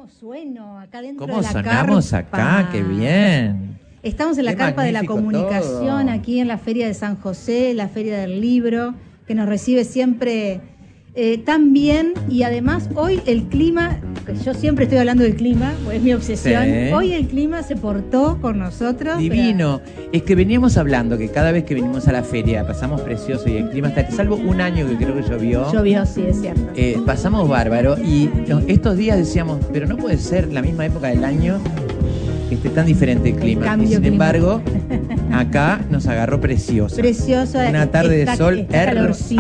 ¿Cómo sueno acá dentro ¿Cómo de la sonamos carpa? acá? ¡Qué bien! Estamos en la Qué carpa de la magnífico comunicación, todo. aquí en la Feria de San José, la Feria del Libro, que nos recibe siempre tan bien. Y además hoy el clima, que yo siempre estoy hablando del clima, pues es mi obsesión, Sí. hoy el clima se portó con nosotros. Divino. Es que veníamos hablando que cada vez que venimos a la feria pasamos precioso y el clima está, salvo un año que creo que llovió. Llovió, sí, es cierto. Pasamos bárbaro y estos días decíamos, pero no puede ser la misma época del año que esté tan diferente el clima. cambio Y sin climático. embargo, acá nos agarró precioso. Precioso. Una tarde de sol calorcito.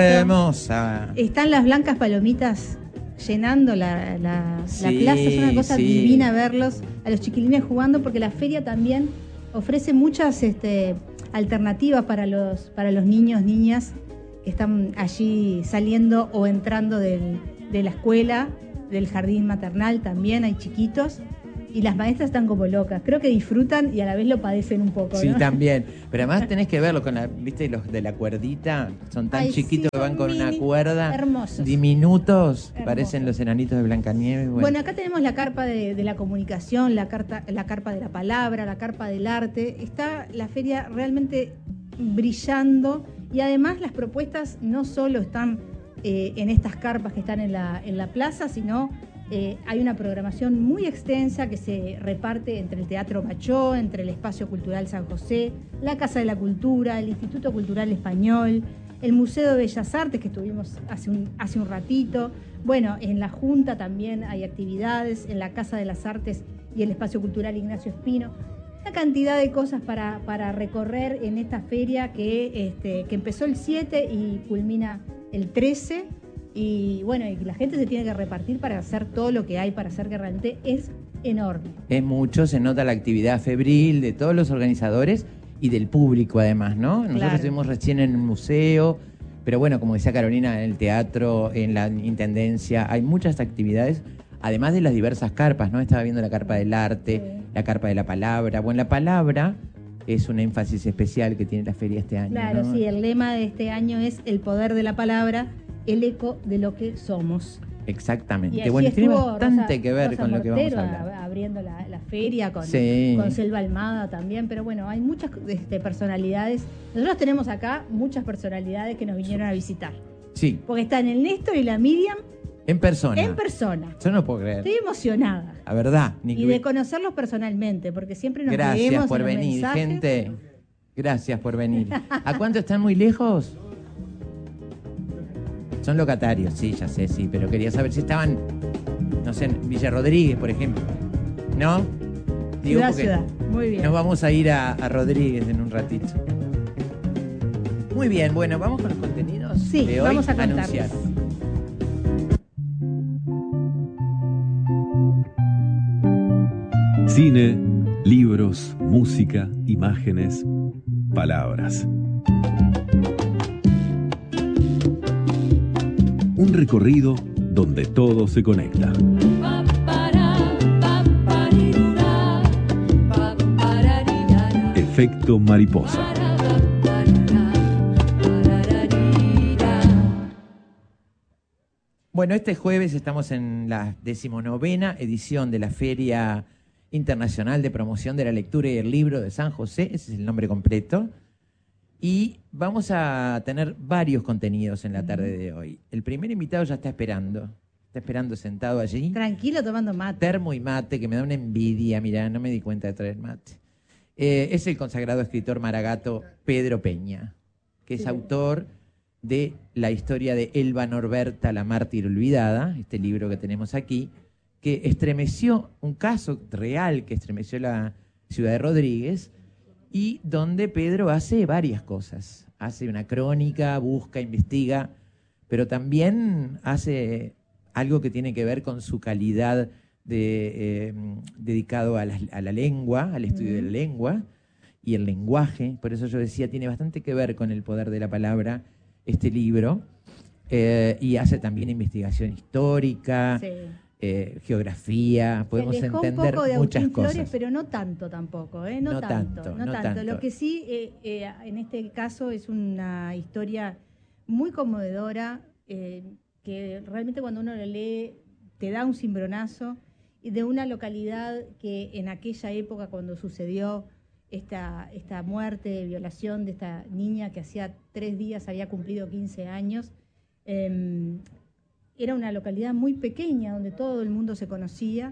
hermosa. Están las blancas palomitas llenando la Sí, plaza, es una cosa sí. divina verlos, a los chiquilines jugando, porque la feria también ofrece muchas alternativas para los niños, niñas que están allí saliendo o entrando de la escuela, del jardín maternal también, hay chiquitos. Y las maestras están como locas. Creo que disfrutan y a la vez lo padecen un poco, Sí, ¿no? también. Pero además tenés que verlo con ¿viste los de la cuerdita? Son tan Ay, chiquitos sí, que van son con una mini, cuerda. hermosos. Diminutos. Hermosos. Parecen los enanitos de Blancanieves. Bueno, acá tenemos la carpa de la comunicación, la carpa de la palabra, la carpa del arte. Está la feria realmente brillando y además las propuestas no solo están en estas carpas que están en la plaza, sino hay una programación muy extensa que se reparte entre el Teatro Machó, entre el Espacio Cultural San José, la Casa de la Cultura, el Instituto Cultural Español, el Museo de Bellas Artes, que estuvimos hace un ratito. Bueno, en la Junta también hay actividades, en la Casa de las Artes y el Espacio Cultural Ignacio Espino. Una cantidad de cosas para recorrer en esta feria que empezó el 7 y culmina el 13. Y bueno, y la gente se tiene que repartir para hacer todo lo que hay para hacer, que realmente es enorme. Es mucho, se nota la actividad febril de todos los organizadores y del público además, ¿no? Nosotros Claro. estuvimos recién en el museo, pero bueno, como decía Carolina, en el teatro, en la intendencia, hay muchas actividades, además de las diversas carpas, ¿no? Estaba viendo la carpa del arte, Sí. la carpa de la palabra. Bueno, la palabra es un énfasis especial que tiene la feria este año, Claro, ¿no? sí, el lema de este año es el poder de la palabra, el eco de lo que somos. Exactamente. Y allí Bueno, tiene estuvo bastante que ver Rosa con lo que vamos Mortero a hablar. abriendo la feria con Sí. Selva Almada también, pero bueno, hay muchas personalidades. Nosotros tenemos acá muchas personalidades que nos vinieron a visitar. Sí, Porque están el Néstor y la Miriam en persona. en persona. Yo no puedo creer. Estoy emocionada. La verdad, Y de conocerlos personalmente, porque siempre nos Gracias leemos por en los venir, mensajes. gente. Gracias por venir. ¿A cuánto están muy lejos? Son locatarios, sí, ya sé, sí, pero quería saber si estaban, no sé, en Villa Rodríguez, por ejemplo. ¿No? Digo, Ciudad, porque ciudad. Muy bien. nos vamos a ir a Rodríguez en un ratito. Muy bien, bueno, vamos con los contenidos Sí, de hoy. vamos a contarles. Anunciar. Cine, libros, música, imágenes, palabras. Un recorrido donde todo se conecta. Efecto mariposa. Bueno, este jueves estamos en la 19ª edición de la Feria Internacional de Promoción de la Lectura y el Libro de San José, ese es el nombre completo, y vamos a tener varios contenidos en la tarde de hoy. El primer invitado ya está esperando sentado allí, Tranquilo tomando mate. termo y mate, que me da una envidia, mirá, no me di cuenta de traer mate. Es el consagrado escritor maragato Pedro Peña, que es autor de la historia de Elba Norberta, la mártir olvidada, este libro que tenemos aquí, que estremeció, un caso real que estremeció la ciudad de Rodríguez, y donde Pedro hace varias cosas. Hace una crónica, busca, investiga, pero también hace algo que tiene que ver con su calidad dedicado a la lengua, al estudio de la lengua y el lenguaje. Por eso yo decía, tiene bastante que ver con el poder de la palabra este libro, y hace también investigación histórica, Sí. Geografía, podemos Se alejó entender un poco de muchas Agustín cosas. Flores, pero no tanto tampoco, no No tanto. tanto. Lo que sí, en este caso, es una historia muy conmovedora, que realmente cuando uno lo lee te da un cimbronazo. de una localidad que en aquella época, cuando sucedió esta muerte, violación de esta niña que hacía 3 días había cumplido 15 años, era una localidad muy pequeña donde todo el mundo se conocía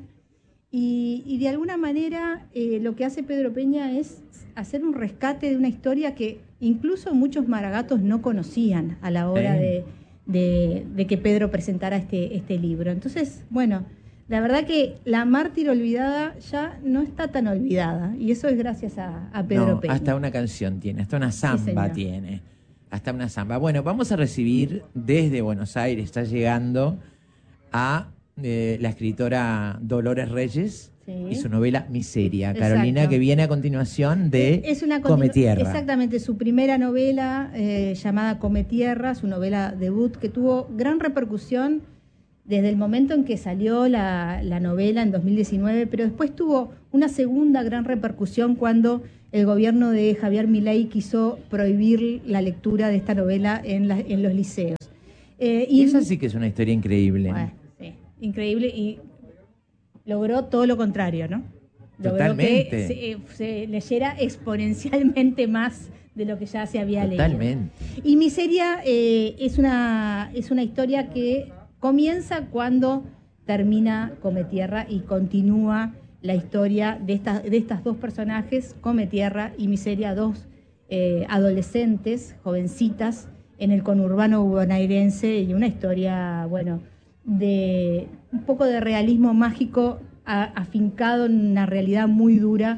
y de alguna manera lo que hace Pedro Peña es hacer un rescate de una historia que incluso muchos maragatos no conocían a la hora de que Pedro presentara este libro. Entonces, bueno, la verdad que la mártir olvidada ya no está tan olvidada y eso es gracias a Pedro Peña. Hasta una canción tiene, hasta una samba tiene. Hasta una samba. Bueno, vamos a recibir desde Buenos Aires, está llegando a la escritora Dolores Reyes y su novela Miseria. Exacto. Carolina, que viene a continuación de Come Tierra. Exactamente, su primera novela llamada Come Tierra, su novela debut, que tuvo gran repercusión desde el momento en que salió la novela en 2019, pero después tuvo una segunda gran repercusión cuando el gobierno de Javier Milei quiso prohibir la lectura de esta novela en los liceos. Y esa sí que es una historia increíble. Bueno, sí, increíble, y logró todo lo contrario, ¿no? Totalmente. Logró que se leyera exponencialmente más de lo que ya se había leído. Totalmente. Y Miseria es una historia que comienza cuando termina Come Tierra y continúa la historia de estas dos personajes, Come Tierra y Miseria, dos adolescentes, jovencitas, en el conurbano bonaerense, y una historia, bueno, de un poco de realismo mágico afincado en una realidad muy dura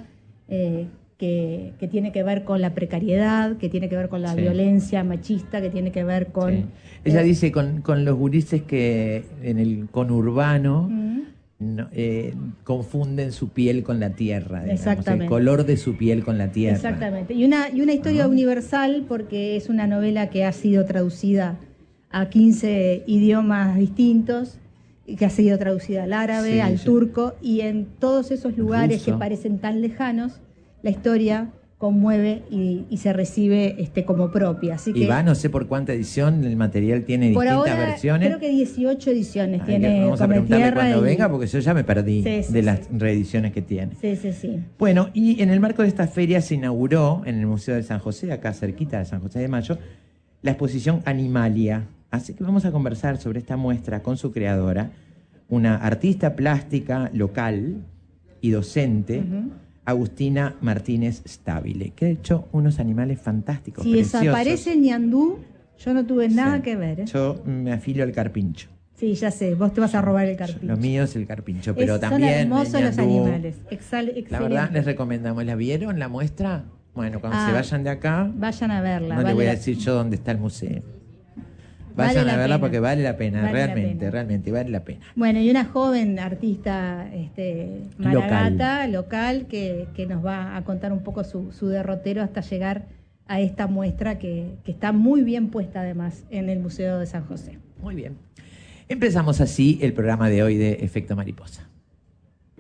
que tiene que ver con la precariedad, que tiene que ver con la violencia machista, que tiene que ver con... Sí. Ella dice con los gurises que en el conurbano confunden su piel con la tierra, digamos, exactamente, el color de su piel con la tierra. Exactamente. Y una historia universal, porque es una novela que ha sido traducida a 15 idiomas distintos, que ha sido traducida al árabe, al turco, y en todos esos lugares que parecen tan lejanos, la historia conmueve y se recibe como propia. Así que, y va, no sé por cuánta edición, el material tiene por distintas ahora, versiones. Creo que 18 ediciones tiene. Vamos a preguntarle cuando venga, porque yo ya me perdí de las sí, reediciones que tiene. Sí. Bueno, y en el marco de esta feria se inauguró en el Museo de San José, acá cerquita de San José de Mayo, la exposición Animalia. Así que vamos a conversar sobre esta muestra con su creadora, una artista plástica local y docente, Agustina Martínez Stabile, que ha hecho unos animales fantásticos, si preciosos. Desaparece el ñandú, yo no tuve nada que ver. Yo me afilio al carpincho. Sí, ya sé, vos te vas a robar el carpincho. Lo mío es el carpincho, pero son también hermosos los ñandú. animales. Excelente. La verdad, les recomendamos. ¿La vieron, la muestra? Bueno, cuando se vayan de acá, vayan a verla. no les voy a decir yo dónde está el museo. Vayan a verla porque vale la pena, realmente vale la pena. Bueno, y una joven artista maragata, local, que nos va a contar un poco su derrotero hasta llegar a esta muestra que está muy bien puesta además en el Museo de San José. Muy bien. Empezamos así el programa de hoy de Efecto Mariposa.